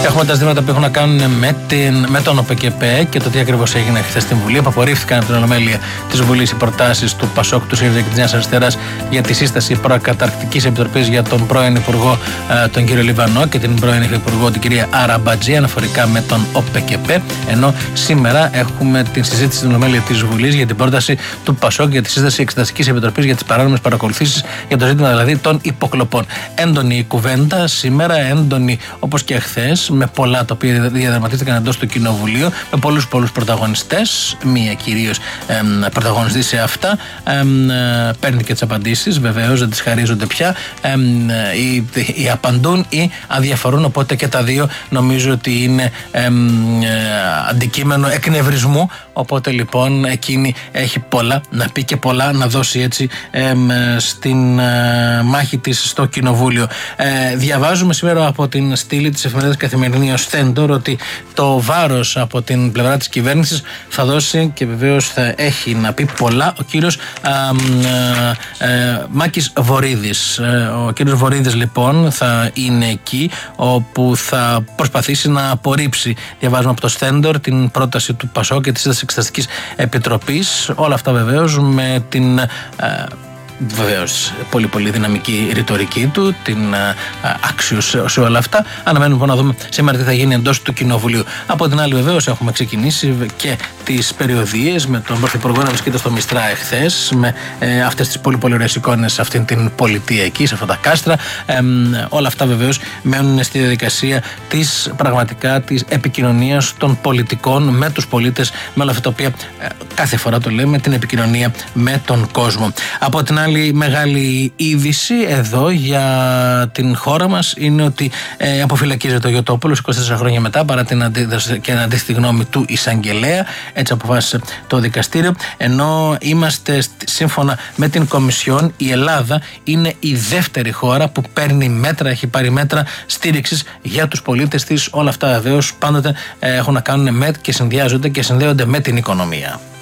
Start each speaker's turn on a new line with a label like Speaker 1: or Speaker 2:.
Speaker 1: Έχουμε τα ζητήματα που έχουν να κάνουν με τον ΟΠΕΚΕΠΕ και το τι ακριβώς έγινε χθες στην Βουλή. Απορρίφθηκαν από την Ολομέλεια της Βουλής οι προτάσεις του ΠΑΣΟΚ, του ΣΥΡΙΖΑ και της Νέας Αριστεράς για τη σύσταση προκαταρκτικής επιτροπής για τον πρώην Υπουργό, τον κύριο Λιβανό, και την πρώην Υπουργό, την κυρία Αραμπατζή, αναφορικά με τον ΟΠΕΚΕΠΕ. Ενώ σήμερα έχουμε την συζήτηση στην Ολομέλεια της Βουλής για την πρόταση του ΠΑΣΟΚ για τη σύσταση εξεταστικής επιτροπής για τις παράνομες παρακολουθήσεις, για το ζήτημα δηλαδή των υποκλοπών. Έντονη η κουβέντα σήμερα, έντονη όπως και χθες, με πολλά τα οποία διαδραματίστηκαν εντός του Κοινοβουλίου, με πολλούς πρωταγωνιστές. Μία κυρίως πρωταγωνιστή σε αυτά. Παίρνει και τις απαντήσεις, βεβαίως δεν τις χαρίζονται πια. Ή απαντούν ή αδιαφορούν, οπότε και τα δύο νομίζω ότι είναι αντικείμενο εκνευρισμού. Οπότε λοιπόν εκείνη έχει πολλά να πει και πολλά να δώσει έτσι στην μάχη της στο Κοινοβούλιο. Διαβάζουμε σήμερα από την στήλη της εφημερίδας Καθημερινή ως Στέντορ ότι το βάρος από την πλευρά της κυβέρνησης θα δώσει και βεβαίως θα έχει να πει πολλά ο κύριος Μάκης Βορίδης. Ο κύριος Βορίδης λοιπόν θα είναι εκεί όπου θα προσπαθήσει να απορρίψει, διαβάζουμε από το Στέντορ, την πρόταση του ΠΑΣΟΚ και της Σύστασης Εξεταστικής Επιτροπής. Όλα αυτά βεβαίως με την βεβαίως πολύ δυναμική ρητορική του, την άξιος σε όλα αυτά. Αναμένουμε να δούμε σήμερα τι θα γίνει εντός του Κοινοβουλίου. Από την άλλη βεβαίως έχουμε ξεκινήσει και τις περιοδίες με τον Πρωθυπουργό να βρίσκεται στο Μιστρά εχθές, με αυτές τις πολύ ωραίες εικόνες σε αυτήν την πολιτεία εκεί, σε αυτά τα κάστρα. Όλα αυτά βεβαίως μένουν στη διαδικασία της πραγματικά της επικοινωνίας των πολιτικών με τους πολίτες, με όλα αυτά τα οποία κάθε φορά το λέμε, την επικοινωνία με τον κόσμο. Από την άλλη μεγάλη είδηση εδώ για την χώρα μας είναι ότι αποφυλακίζεται ο Γιωτόπουλος 24 χρόνια μετά, παρά την αντίθετη γνώμη του εισαγγελέα. Έτσι αποφάσισε το δικαστήριο. Ενώ είμαστε σύμφωνα με την Κομισιόν, η Ελλάδα είναι η δεύτερη χώρα που παίρνει μέτρα, έχει πάρει μέτρα στήριξης για τους πολίτες της. Όλα αυτά βεβαίως πάντοτε έχουν να κάνουν με και συνδυάζονται και συνδέονται με την οικονομία.